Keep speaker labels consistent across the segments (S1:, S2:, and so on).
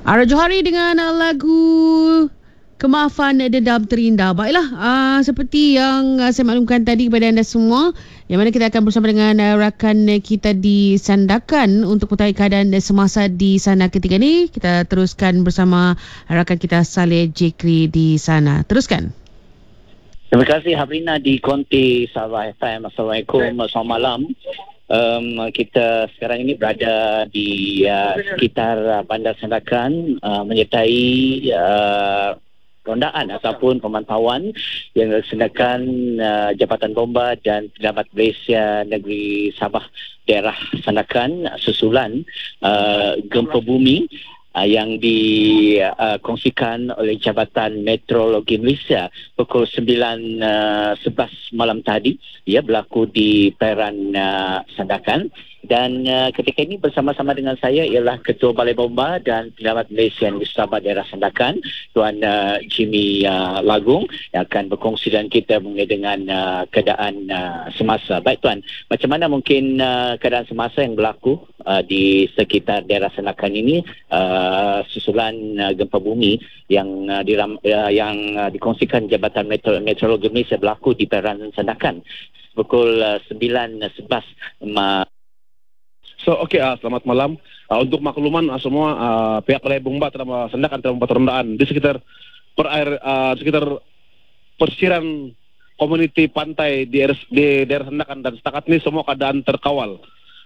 S1: Ara Johari dengan lagu Kemaafan Dendam Terindah. Baiklah, seperti yang saya maklumkan tadi kepada anda semua, yang mana kita akan bersama dengan rakan kita di Sandakan untuk mengetahui keadaan semasa di sana ketika ini. Kita teruskan bersama rakan kita Saleh Jekri di sana. Teruskan.
S2: Terima kasih Habrina di Konti Sabah FM. Assalamualaikum, selamat malam. Kita sekarang ini berada di sekitar Bandar Sandakan, menyertai rondaan ataupun pemantauan yang dilaksanakan Jabatan Bomba dan Penyelamat Malaysia Negeri Sabah daerah Sandakan susulan gempa bumi yang dikongsikan oleh Jabatan Meteorologi Malaysia pukul 9.11 malam tadi, berlaku di perairan Sandakan. Dan ketika ini bersama-sama dengan saya ialah Ketua Balai Bomba dan Penyelamat Malaysia Negeri Sabah daerah Sandakan, Tuan Jimmy Lagung, yang akan berkongsi dengan kita mengenai dengan keadaan semasa. Baik Tuan, macam mana mungkin keadaan semasa yang berlaku di sekitar daerah Sandakan ini susulan gempa bumi yang dikongsikan Jabatan Meteorologi Malaysia berlaku di perairan Sandakan pukul 9.11.
S3: Selamat malam. Untuk makluman semua, pihak Balai Bomba telah Sandakan telah membuat rondaan di sekitar sekitar pesisiran komuniti pantai di daerah Sandakan, dan setakat ini semua keadaan terkawal.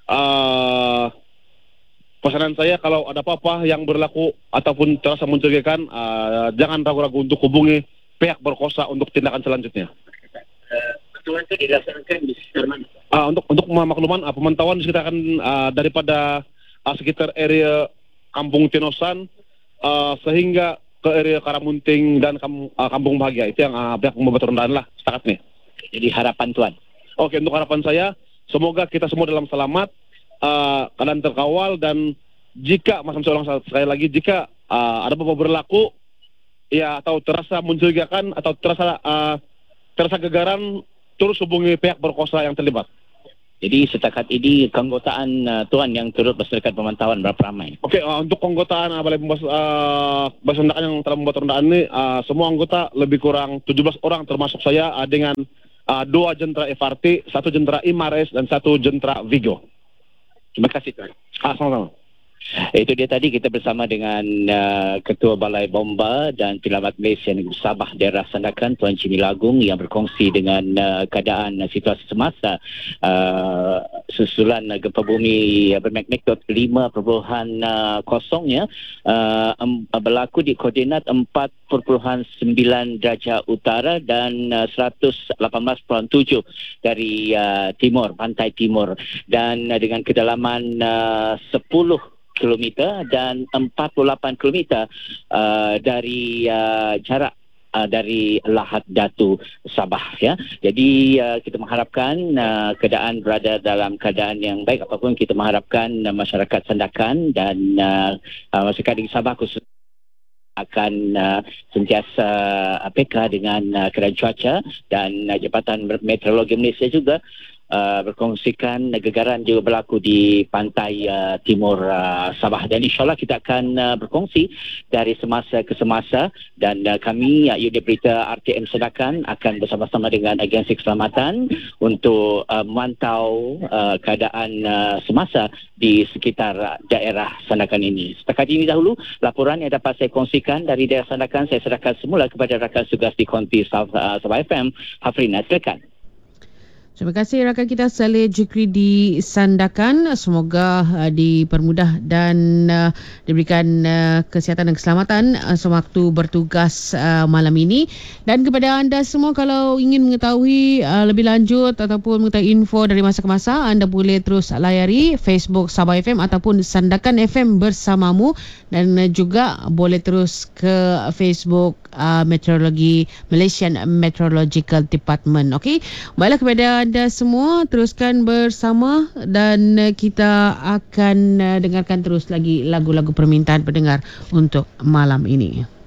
S3: Pesanan saya, kalau ada apa-apa yang berlaku ataupun terasa mencurigakan, jangan ragu-ragu untuk hubungi pihak berkuasa untuk tindakan selanjutnya.
S2: Betul itu dilaksanakan di sekitar mana?
S3: Untuk makluman, pemantauan disekitarkan daripada sekitar area Kampung Tinosan sehingga ke area Karamunting dan Kampung Bahagia. Itu yang pihak membuat rondaan lah setakat nih.
S2: Jadi harapan Tuan?
S3: Oke, untuk harapan saya, semoga kita semua dalam selamat, keadaan terkawal, dan jika, saya ulang sekali lagi, jika ada apa-apa berlaku atau terasa mencurigakan atau terasa gegaran, terus hubungi pihak berkuasa yang terlibat.
S2: Jadi setakat ini keanggotaan Tuan yang turut berserta pemantauan berapa ramai?
S3: Oke, untuk keanggotaan Balai Bomba Sandakan yang telah membuat rondaan ini, semua anggota lebih kurang 17 orang termasuk saya, dengan 2 jentera FRT, 1 jentera IMARES, dan 1 jentera Vigo.
S2: Terima kasih Tuan.
S3: Sama-sama.
S2: Itu dia tadi kita bersama dengan Ketua Balai Bomba dan Penyelamat Malaysia Negeri Sabah daerah Sandakan, Tuan Jimmy Lagung, yang berkongsi dengan keadaan situasi semasa susulan gempa bumi bermagnitudo 5.0 berlaku di koordinat 4.9 darjah utara dan 118.7 dari timur, pantai timur, dan dengan kedalaman 10 kilometer dan 48 kilometer dari jarak dari Lahad Datu Sabah, Jadi kita mengharapkan keadaan berada dalam keadaan yang baik. Apapun, kita mengharapkan masyarakat Sandakan dan masyarakat di Sabah khusus akan sentiasa peka dengan keadaan cuaca, dan Jabatan Meteorologi Malaysia juga berkongsikan gegaran juga berlaku di pantai timur Sabah, dan insyaAllah kita akan berkongsi dari semasa ke semasa, dan kami unit berita RTM Sandakan akan bersama-sama dengan agensi keselamatan untuk memantau keadaan semasa di sekitar daerah Sandakan ini. Setakat ini dahulu laporan yang dapat saya kongsikan dari daerah Sandakan. Saya serahkan semula kepada rakan tugas di Konti Sabah FM, Hafrina. Silakan.
S1: Terima kasih rakan kita Saleh Jekri di Sandakan. Semoga dipermudah dan diberikan kesihatan dan keselamatan sewaktu bertugas malam ini. Dan kepada anda semua, kalau ingin mengetahui lebih lanjut ataupun mengetahui info dari masa ke masa, anda boleh terus layari Facebook Sabah FM ataupun Sandakan FM bersamamu, dan juga boleh terus ke Facebook Meteorologi Malaysian Meteorological Department. Okey, baiklah, kepada anda semua teruskan bersama, dan kita akan dengarkan terus lagi lagu-lagu permintaan pendengar untuk malam ini.